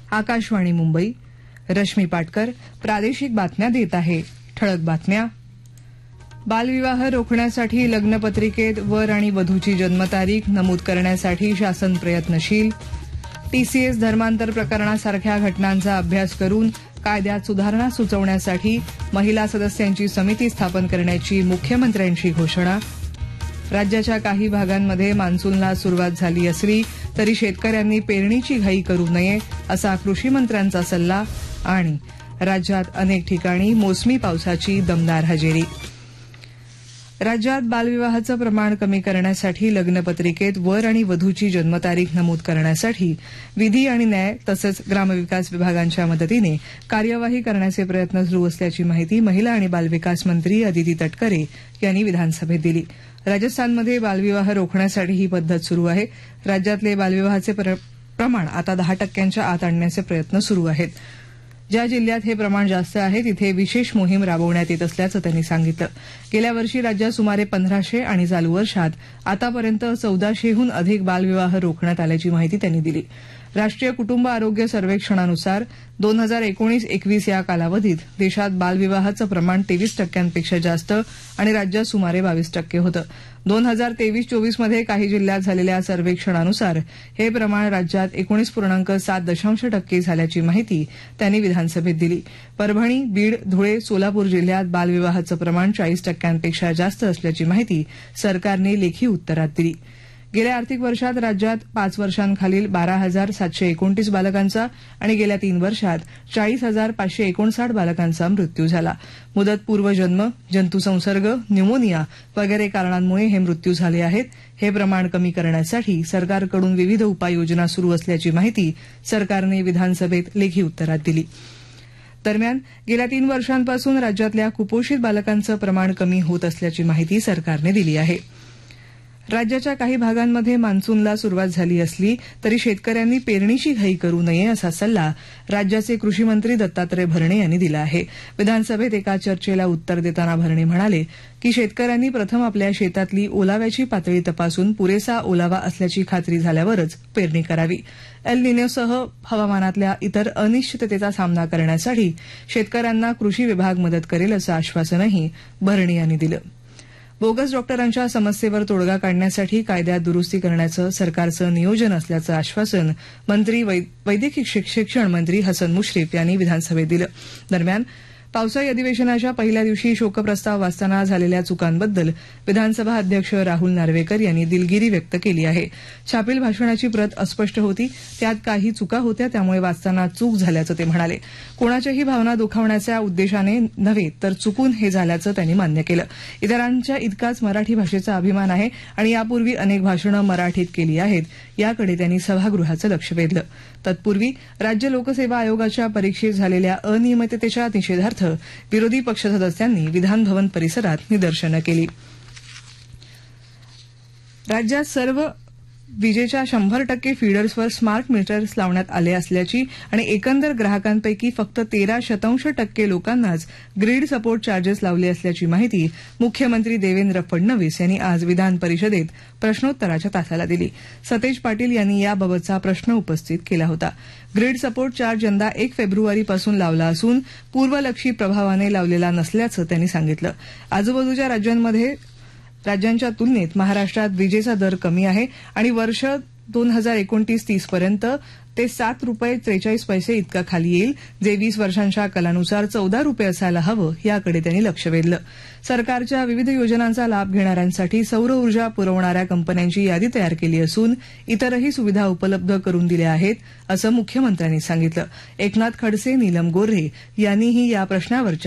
आकाशवाणी मुंबई. रश्मी पाटकर प्रादेशिक बातम्या देत आहे. ठळक बातम्या. बालविवाह रोखण्यासाठी लग्नपत्रिकेत वर आणि वधूची जन्मतारीख नमूद करण्यासाठी शासन प्रयत्नशील. टीसीएस धर्मांतर प्रकरणासारख्या घटनांचा अभ्यास करून कायद्यात सुधारणा सुचवण्यासाठी महिला सदस्यांची समिती स्थापन करण्याची मुख्यमंत्र्यांची घोषणा. राज्याच्या काही भागांमध्ये मान्सूनला सुरुवात झाली असली तरी शेतकऱ्यांनी पेरणीची घाई करू नये असा कृषी मंत्र्यांचा सल्ला. आणि राज्यात अनेक ठिकाणी मोसमी पावसाची दमदार हजेरी. राज्यात बालविवाहाचं प्रमाण कमी करण्यासाठी लग्नपत्रिकेत वर आणि वधूची जन्मतारीख नमूद करण्यासाठी विधी आणि न्याय तसंच ग्रामविकास विभागांच्या मदतीने कार्यवाही करण्याचे प्रयत्न सुरू असल्याची माहिती महिला आणि बालविकास मंत्री अदिती तटकरे यांनी विधानसभेत दिली. राजस्थानमध्ये बालविवाह रोखण्यासाठी ही पद्धत सुरू आहे. राज्यातले बालविवाहाचे प्रमाण आता 10% आत आणण्याचे प्रयत्न सुरू आहेत. ज्या जिल्ह्यात हे प्रमाण जास्त आहे तिथे विशेष मोहीम राबवण्यात येत असल्याचं त्यांनी सांगितलं. गेल्या वर्षी राज्यात सुमारे 1500 आणि चालू वर्षात आतापर्यंत 1400हून अधिक बालविवाह रोखण्यात आल्याची माहिती त्यांनी दिली. राष्ट्रीय कुटुंब आरोग्य सर्वेक्षणानुसार 2019-21 या कालावधीत देशात बालविवाहाचं प्रमाण 23%पेक्षा जास्त आणि राज्यात सुमारे 22% होतं. 2023-24 मध्ये काही जिल्ह्यात झालेल्या सर्वेक्षणानुसार हे प्रमाण राज्यात 19.7% झाल्याची माहिती त्यांनी विधानसभेत दिली. परभणी, बीड, धुळे, सोलापूर जिल्ह्यात बालविवाहाचं प्रमाण 40%पेक्षा जास्त असल्याची माहिती सरकारने लेखी उत्तरात दिली. गेल्या आर्थिक वर्षात राज्यात 5 वर्षांखालील 12,729 बालकांचा आणि गेल्या 3 वर्षात 40,559 बालकांचा मृत्यू झाला. मुदतपूर्व जन्म, जंतुसंसर्ग, न्यूमोनिया वगैरे कारणांमुळे हे मृत्यू झाले आहेत. हे प्रमाण कमी करण्यासाठी सरकारकडून विविध उपाययोजना सुरू असल्याची माहिती सरकारने विधानसभेत लेखी उत्तरात दिली. दरम्यान गेल्या 3 वर्षांपासून राज्यातल्या कुपोषित बालकांचं प्रमाण कमी होत असल्याची माहिती सरकारने दिली आहे. राज्याच्या काही भागांमध्ये मान्सूनला सुरुवात झाली असली तरी शेतकऱ्यांनी पेरणीची घाई करू नये असा सल्ला राज्याचे कृषी मंत्री दत्तात्रय भरणे यांनी दिला आहे. विधानसभेत एका चर्चेला उत्तर देताना भरणे म्हणाले की शेतकऱ्यांनी प्रथम आपल्या शेतातली ओलाव्याची पातळी तपासून पुरेसा ओलावा असल्याची खात्री झाल्यावरच पेरणी करावी. एल निनोसह हवामानातल्या इतर अनिश्चिततेचा सामना करण्यासाठी शेतकऱ्यांना कृषी विभाग मदत करेल असं आश्वासनही भरणे यांनी दिलं. बोगस डॉक्टरांच्या समस्येवर तोडगा काढण्यासाठी कायद्यात दुरुस्ती करण्याचं सरकारचं नियोजन असल्याचं आश्वासन मंत्री वैद्यकीय शिक्षण मंत्री हसन मुश्रीफ यांनी विधानसभेत दिलं. दरम्यान पावसाळी अधिवेशनाच्या पहिल्या दिवशी शोकप्रस्ताव वाचताना झालेल्या चुकांबद्दल विधानसभा अध्यक्ष राहुल नार्वेकर यांनी दिलगिरी व्यक्त केली आहे. छापील भाषणाची प्रत अस्पष्ट होती, त्यात काही चुका होत्या, त्यामुळे वाचताना चूक झाल्याचं ते म्हणाले. कोणाच्याही भावना दुखावण्याच्या उद्देशाने नव्हे तर चुकून हे झाल्याचं त्यांनी मान्य केलं. इतरांच्या इतकाच मराठी भाषेचा अभिमान आहे आणि यापूर्वी अनेक भाषणं मराठीत केली आहेत, याकडे त्यांनी सभागृहाचं लक्ष वेधलं. तत्पूर्वी राज्य लोकसेवा आयोगाच्या परीक्षेत झालेल्या अनियमिततेच्या निषेधार्थ विरोधी पक्ष सदस्यांनी विधानभवन परिसरात निदर्शनं केली. राज्यात सर्व विजेच्या 100% फीडर्सवर स्मार्ट मीटर्स लावण्यात आले असल्याची आणि एकंदर ग्राहकांपैकी फक्त 13% लोकांनाच ग्रीड सपोर्ट चार्जेस लावले असल्याची माहिती मुख्यमंत्री देवेंद्र फडणवीस यांनी आज विधान परिषदेत प्रश्नोत्तराच्या तासाला दिली. सतेज पाटील यांनी याबाबतचा प्रश्न उपस्थित केला होता. ग्रीड सपोर्ट चार्ज यंदा 1 फेब्रुवारीपासून लावला असून पूर्वलक्षी प्रभावाने लावलेला नसल्याचं त्यांनी सांगितलं. आजूबाजूच्या राज्यांच्या तुलनेत महाराष्ट्रात विजेचा दर कमी आहे आणि वर्ष 2029-30 पर्यंत ते ₹7.43 इतका खाली येईल, जे 20 वर्षांच्या कालानुसार ₹14 असायला हवं, याकडे त्यांनी लक्ष वेधलं. सरकारच्या विविध योजनांचा लाभ घेणाऱ्यांसाठी सौर ऊर्जा पुरवणाऱ्या कंपन्यांची यादी तयार केली असून इतरही सुविधा उपलब्ध करून दिल्या आहेत, असं मुख्यमंत्र्यांनी सांगितलं. एकनाथ खडसे, नीलम गोऱ्हे यांनीही या प्रश्नावरच्या